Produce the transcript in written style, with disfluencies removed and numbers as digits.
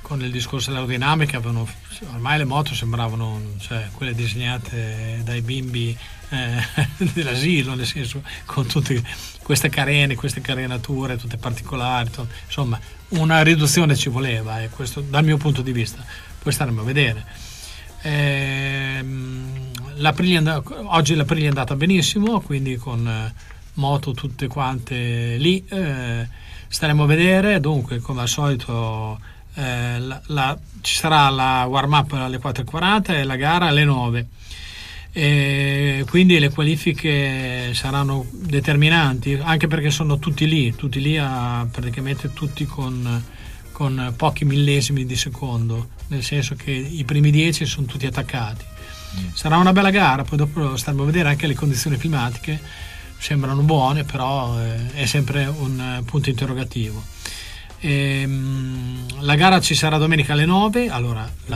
con il discorso dell'aerodinamica ormai le moto sembravano, cioè, quelle disegnate dai bimbi dell'asilo, nel senso, con tutte queste carene, queste carenature tutte particolari, insomma una riduzione ci voleva, e questo dal mio punto di vista. Poi staremo a vedere. Oggi l'Aprilia è andata benissimo, quindi con moto tutte quante lì, staremo a vedere. Dunque, come al solito, ci sarà la warm up alle 4:40 e la gara alle 9, e quindi le qualifiche saranno determinanti, anche perché sono tutti lì praticamente tutti con pochi millesimi di secondo, nel senso che i primi 10 sono tutti attaccati. Sarà una bella gara, poi dopo staremo a vedere anche le condizioni climatiche. Sembrano buone, però è sempre un punto interrogativo. La gara ci sarà domenica alle 9. Allora,